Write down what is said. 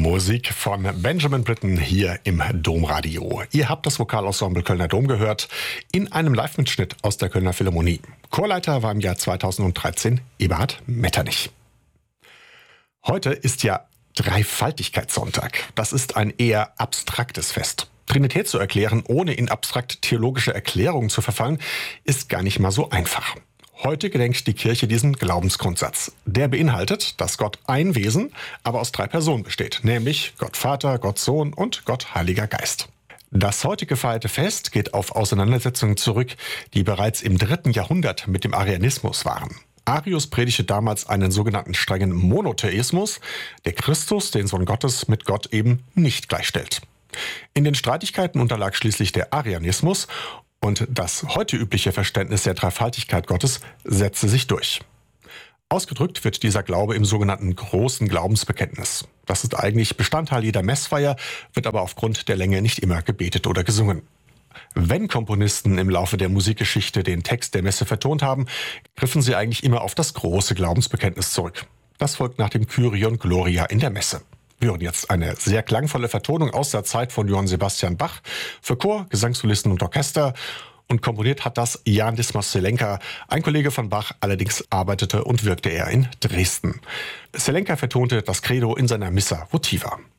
Musik von Benjamin Britten hier im Domradio. Ihr habt das Vokalensemble Kölner Dom gehört in einem Live-Mitschnitt aus der Kölner Philharmonie. Chorleiter war im Jahr 2013 Eberhard Metternich. Heute ist ja Dreifaltigkeitssonntag. Das ist ein eher abstraktes Fest. Trinität zu erklären, ohne in abstrakt-theologische Erklärungen zu verfallen, ist gar nicht mal so einfach. Heute gedenkt die Kirche diesen Glaubensgrundsatz. Der beinhaltet, dass Gott ein Wesen, aber aus 3 Personen besteht, nämlich Gott Vater, Gott Sohn und Gott Heiliger Geist. Das heute gefeierte Fest geht auf Auseinandersetzungen zurück, die bereits im 3. Jahrhundert mit dem Arianismus waren. Arius predigte damals einen sogenannten strengen Monotheismus, der Christus, den Sohn Gottes, mit Gott eben nicht gleichstellt. In den Streitigkeiten unterlag schließlich der Arianismus und das heute übliche Verständnis der Dreifaltigkeit Gottes setzte sich durch. Ausgedrückt wird dieser Glaube im sogenannten großen Glaubensbekenntnis. Das ist eigentlich Bestandteil jeder Messfeier, wird aber aufgrund der Länge nicht immer gebetet oder gesungen. Wenn Komponisten im Laufe der Musikgeschichte den Text der Messe vertont haben, griffen sie eigentlich immer auf das große Glaubensbekenntnis zurück. Das folgt nach dem Kyrie und Gloria in der Messe. Wir hören jetzt eine sehr klangvolle Vertonung aus der Zeit von Johann Sebastian Bach für Chor, Gesangssolisten und Orchester. Und komponiert hat das Jan Dismas Zelenka, ein Kollege von Bach, allerdings arbeitete und wirkte er in Dresden. Zelenka vertonte das Credo in seiner Missa Votiva.